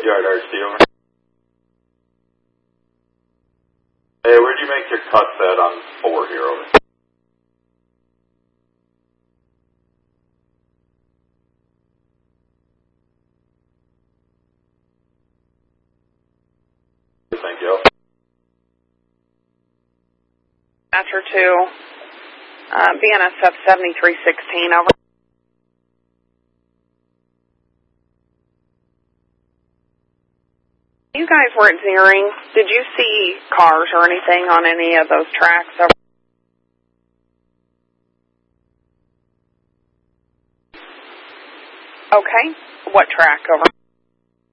Yard RC over. Hey, where'd you make your cuts at on 4 here over? Thank you. After 2, BNSF 7316 over. You guys were at Zeering. Did you see cars or anything on any of those tracks over? Okay. What track over?